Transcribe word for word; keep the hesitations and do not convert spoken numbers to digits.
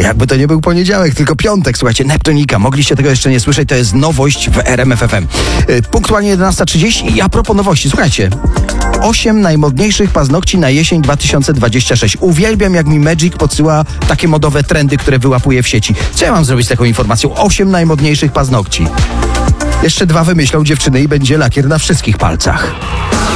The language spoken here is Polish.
Jakby to nie był poniedziałek, tylko piątek. Słuchajcie, Neptunika. Mogliście tego jeszcze nie słyszeć, to jest nowość w R M F F M. Punktualnie jedenasta trzydzieści i a propos nowości, słuchajcie. Osiem najmodniejszych paznokci na jesień dwa tysiące dwudziesty trzeci. Uwielbiam, jak mi Magic podsyła takie modowe trendy, które wyłapuje w sieci. Co ja mam zrobić z taką informacją? Osiem najmodniejszych paznokci. Jeszcze dwa wymyślą dziewczyny i będzie lakier na wszystkich palcach.